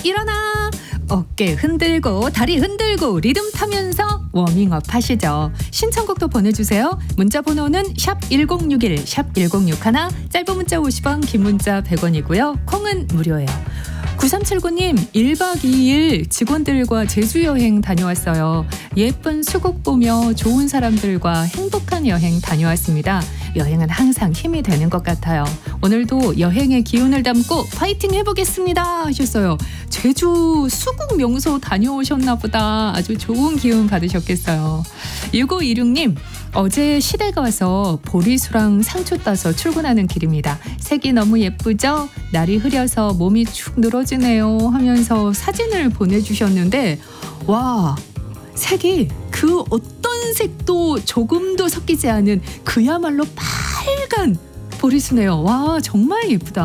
일어나. 어깨 흔들고 다리 흔들고 리듬 타면서 워밍업 하시죠. 신청곡도 보내주세요. 문자 번호는 샵1061 샵1061, 짧은 문자 50원, 긴 문자 100원이고요. 콩은 무료예요. 9379님, 1박 2일 직원들과 제주 여행 다녀왔어요. 예쁜 수국 보며 좋은 사람들과 행복한 여행 다녀왔습니다. 여행은 항상 힘이 되는 것 같아요. 오늘도 여행의 기운을 담고 파이팅 해보겠습니다 하셨어요. 제주 수국 명소 다녀오셨나 보다. 아주 좋은 기운 받으셨겠어요. 6526님, 어제 시댁가 와서 보리수랑 상추 따서 출근하는 길입니다. 색이 너무 예쁘죠? 날이 흐려서 몸이 축 늘어지네요 하면서 사진을 보내주셨는데, 와, 색이 그 어떤 색도 조금도 섞이지 않은 그야말로 빨간 보리수네요. 와, 정말 예쁘다.